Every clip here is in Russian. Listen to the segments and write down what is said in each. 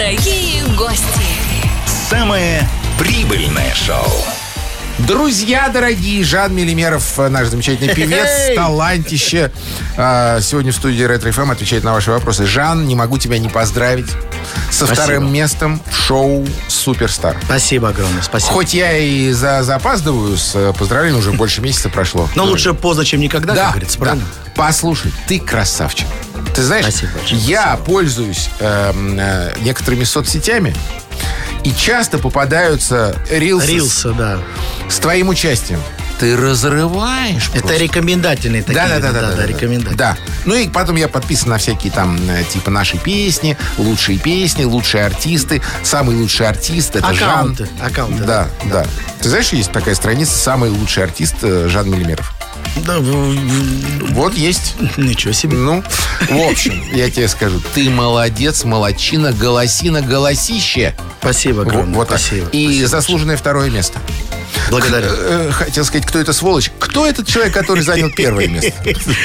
Дорогие гости. Самое прибыльное шоу. Друзья дорогие, Жан Мелимеров, наш замечательный певец, талантище. Сегодня в студии Ретро ФМ отвечает на ваши вопросы. Жан, не могу тебя не поздравить со вторым местом в шоу «Суперстар». Спасибо огромное, спасибо. Хоть я и запаздываю с поздравлением, уже больше месяца прошло. Но лучше поздно, чем никогда, Да, как говорится, правильно? да. Послушай, ты красавчик. Ты знаешь, Спасибо большое, я пользуюсь некоторыми соцсетями, и часто попадаются рилсы Да. с твоим участием. Ты разрываешь Это просто. рекомендательные такие. Да, рекомендательные. Да. Ну и потом я подписан на всякие там типа наши песни, лучшие артисты. Самый лучший артист — это Аккаунты. Жан. Аккаунты, Да. Ты знаешь, есть такая страница «Самый лучший артист» Жан Мелимеров. Да, Вот есть. ничего себе. Ну, в общем, я тебе скажу, ты молодец, молодчина, голосина, голосище. Спасибо огромное. Вот так. Спасибо. И Спасибо. заслуженное второе место. Благодарю. Хотел сказать, кто это сволочь? Кто этот человек, который занял первое место?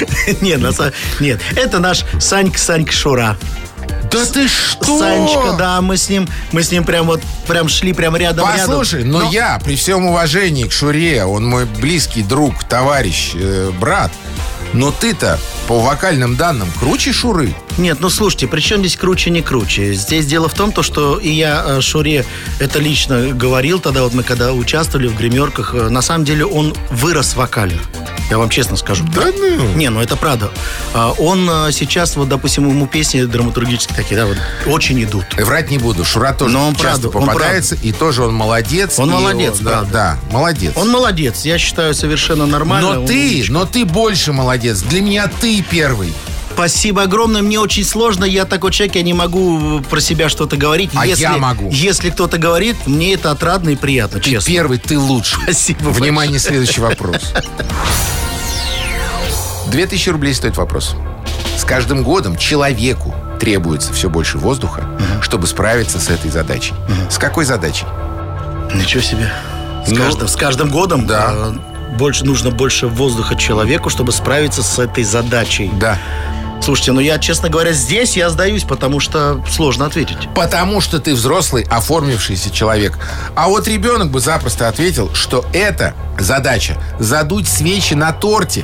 Нет, это наш Санька Шура. Да ты что? Санечка, да, мы с ним прям шли прям рядом. Послушай, но я, при всем уважении к Шуре, он мой близкий друг, товарищ, брат, но ты-то по вокальным данным круче Шуры. Нет, ну слушайте, при чем здесь круче, не круче? Здесь дело в том, что и я Шуре это лично говорил тогда, вот мы когда участвовали в гримерках, на самом деле он вырос вокально. Я вам честно скажу. Да ну? Не, ну это правда. Он сейчас, вот, допустим, ему песни драматургические такие, да, вот, очень идут. Врать не буду, Шура тоже Но он часто правда, он попадается, и тоже он молодец. Он и молодец, да, правда. да, молодец. Он молодец, я считаю, совершенно нормально. Но ты больше молодец. Для меня ты первый. Спасибо огромное. Мне очень сложно. Я такой человек, я не могу про себя что-то говорить. Я могу. Если кто-то говорит, мне это отрадно и приятно, Ты честно. первый, ты лучший. Спасибо Внимание, следующий вопрос. 2000 рублей стоит вопрос. С каждым годом человеку требуется все больше воздуха, чтобы справиться с этой задачей. С какой задачей? Ничего себе. С каждым годом Да. нужно больше воздуха человеку, чтобы справиться с этой задачей. Да. Слушайте, я, честно говоря, здесь я сдаюсь, потому что сложно ответить. Потому что ты взрослый, оформившийся человек. А вот ребенок бы запросто ответил, что это задача задуть свечи на торте.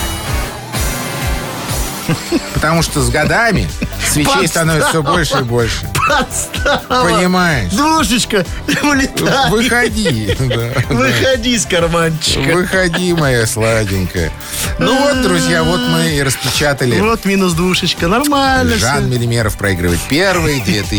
Потому что с годами свечей становится все больше и больше. Подстава! Понимаешь? Душечка, улетай. Выходи. Да. Выходи из карманчика. Выходи, моя сладенькая. Ну вот, друзья, вот мы и распечатали. Вот минус душечка. Нормально. Жан Мелимеров проигрывает первый, 2000